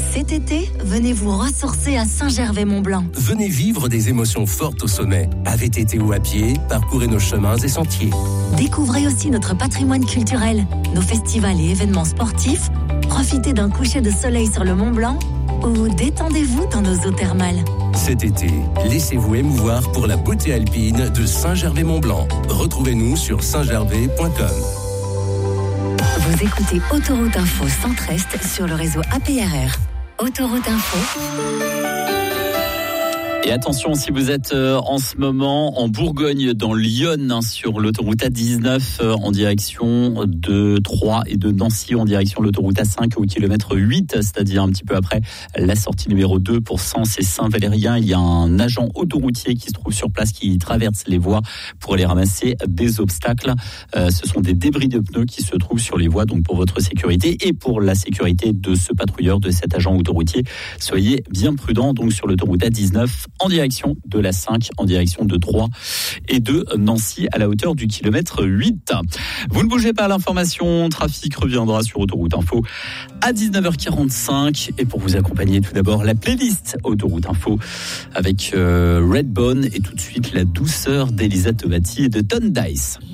Cet été, venez vous ressourcer à Saint-Gervais-Mont-Blanc. Venez vivre des émotions fortes au sommet. À VTT ou à pied, parcourez nos chemins et sentiers. Découvrez aussi notre patrimoine culturel, nos festivals et événements sportifs. Profitez d'un coucher de soleil sur le Mont-Blanc ou détendez-vous dans nos eaux thermales. Cet été, laissez-vous émouvoir pour la beauté alpine de Saint-Gervais-Mont-Blanc. Retrouvez-nous sur saintgervais.com. Vous écoutez Autoroute Info Centre-Est sur le réseau APRR. Autoroute Info. Et attention, si vous êtes en ce moment en Bourgogne, dans l'Yonne, sur l'autoroute A19 en direction de Troyes et de Nancy en direction de l'autoroute A5 au kilomètre 8, c'est-à-dire un petit peu après la sortie numéro 2 pour Sens et Saint-Valérien. Il y a un agent autoroutier qui se trouve sur place, qui traverse les voies pour aller ramasser des obstacles. Ce sont des débris de pneus qui se trouvent sur les voies, donc pour votre sécurité et pour la sécurité de ce patrouilleur, de cet agent autoroutier. Soyez bien prudents donc sur l'autoroute A19 en direction de la 5, en direction de Troyes et de Nancy à la hauteur du kilomètre 8. Vous ne bougez pas, l'information trafic reviendra sur Autoroute Info à 19h45. Et pour vous accompagner, tout d'abord la playlist Autoroute Info avec Redbone et tout de suite la douceur d'Elisa Tomati et de Ton Dice.